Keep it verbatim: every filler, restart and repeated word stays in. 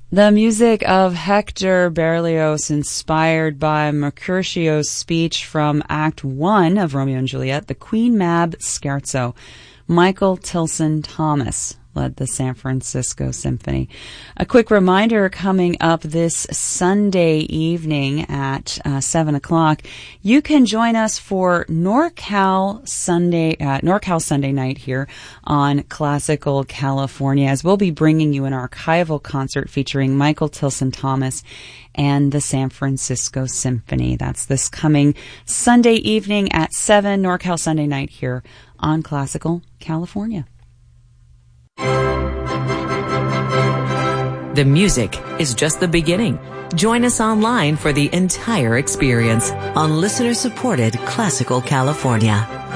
The music of Hector Berlioz, inspired by Mercutio's speech from Act One of Romeo and Juliet, the Queen Mab Scherzo. Michael Tilson Thomas led the San Francisco Symphony. A quick reminder, coming up this Sunday evening at uh, seven o'clock, you can join us for NorCal Sunday, uh, NorCal Sunday night here on Classical California, as we'll be bringing you an archival concert featuring Michael Tilson Thomas and the San Francisco Symphony. That's this coming Sunday evening at seven, NorCal Sunday night here on Classical California. The music is just the beginning. Join us online for the entire experience on listener-supported Classical California.